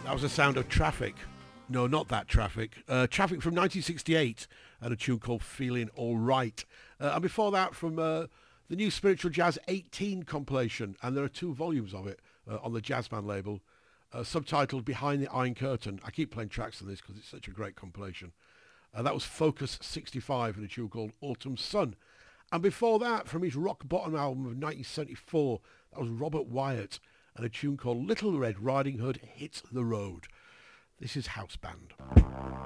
That was the sound of Traffic. No, not that Traffic. Traffic from 1968 and a tune called Feeling Alright. And before that from the new Spiritual Jazz 18 compilation, and there are 2 volumes of it on the Jazzman label, subtitled Behind the Iron Curtain. I keep playing tracks on this because it's such a great compilation. That was Focus 65 and a tune called Autumn Sun. And before that, from his Rock Bottom album of 1974, that was Robert Wyatt and a tune called Little Red Riding Hood Hits the Road. This is House Band.